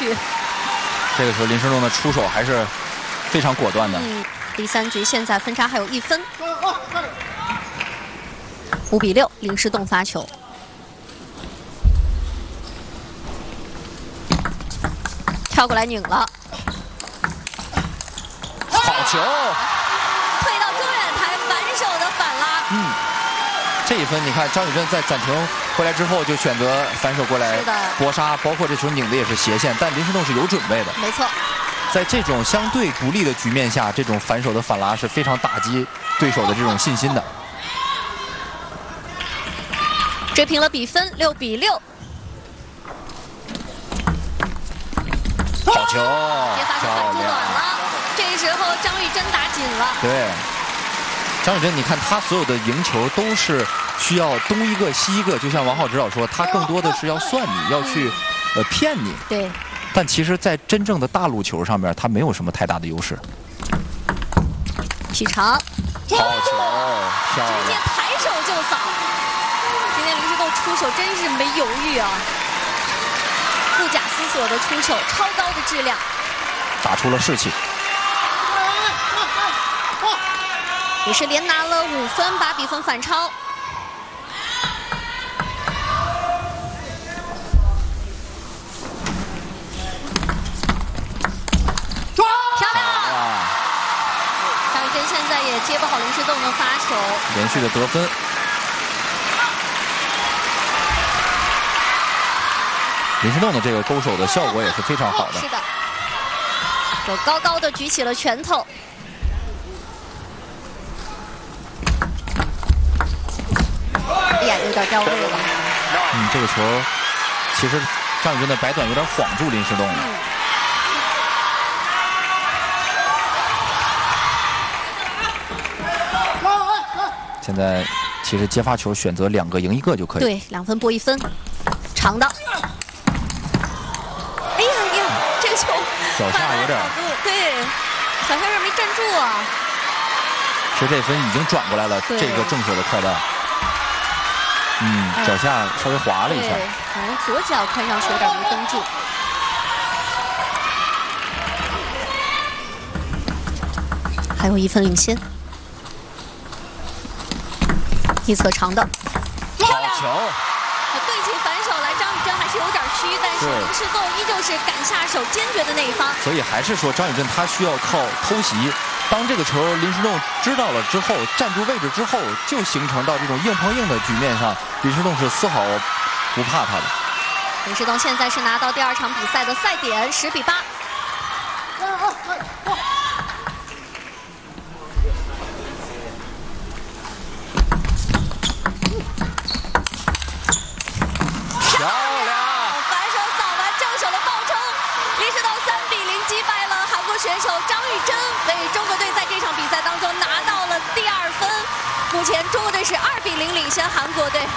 去。 这个时候林诗栋的出手还是非常果断的。 第3局现在分差还有1分，5比6，林诗栋发球。跳过来拧了， 好球！ 退到中远台，反手的反拉。 这一分你看张宇珍在暂停回来之后就选择反手过来搏杀，包括这球拧的也是斜线，但林诗栋是有准备的。 没错， 在这种相对不利的局面下，这种反手的反拉是非常打击对手的这种信心的。 追平了比分，6比6。 好球！ 别发球反住短了，这时候张宇珍打紧了。 对，张宇珍，你看他所有的赢球都是需要东一个西一个，就像王浩指导说，他更多的是要算你，要去骗你。 对。 但其实，在真正的大路球上面，他没有什么太大的优势。 许长，好球，漂亮！ 直接抬手就扫。今天林诗栋出手真是没犹豫啊，不假思索的出手，超高的质量， 打出了士气。 也是连拿了5分，把比分反超。漂亮！张宇珍现在也接不好林诗栋的发球， 连续的得分。林诗栋的这个勾手的效果也是非常好的。 是的，手高高的举起了拳头。哎呀，有点掉位了。 这个球其实张宇珍的摆短有点晃住林诗栋了。现在其实接发球选择2个赢1个就可以。 对，2分搏1分，长的。哎呀呀，这个球脚下有点， 对，脚下有点没站住啊。 其实这分已经转过来了，这个正手的快带。脚下稍微滑了一下， 可能左脚看上去有点没蹬住。还有1分领先。一侧长的， 好球！ 对起反手来，张宇珍还是有点虚，但是林诗栋依旧是敢下手、坚决的那一方。 所以还是说张宇珍他需要靠偷袭。当这个球林诗栋知道了之后，站住位置之后，就形成到这种硬碰硬的局面上，林诗栋是丝毫不怕他的。 林诗栋现在是拿到第2场比赛的赛点，10比8。漂亮！反手扫完正手的爆冲，林诗栋3比0击败了韩国选手张宇珍，为中国队在这场比赛当中拿到了第2分。目前中国队是2比0领先韩国队。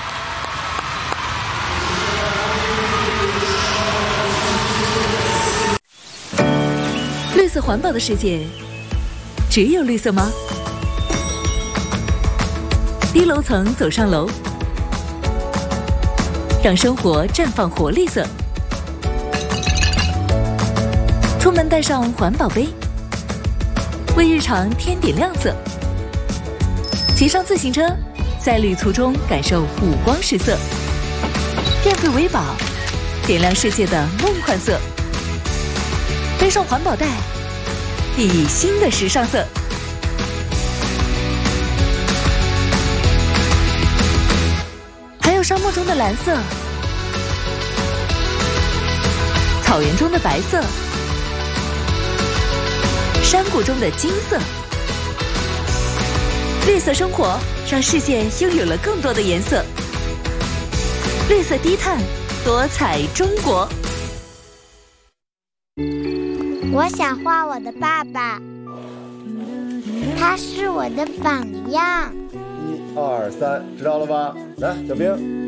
绿色环保的世界，只有绿色吗？低楼层走上楼，让生活绽放活绿色。出门带上环保杯，为日常添点亮色。骑上自行车，在旅途中感受五光十色。电费维宝，点亮世界的梦幻色。背上环保袋，熠熠新的时尚色。还有沙漠中的蓝色，草原中的白色，山谷中的金色。绿色生活让世界拥有了更多的颜色。绿色低碳，多彩中国。 我想画我的爸爸，他是我的榜样。 1、2、3，知道了吧？来，小兵。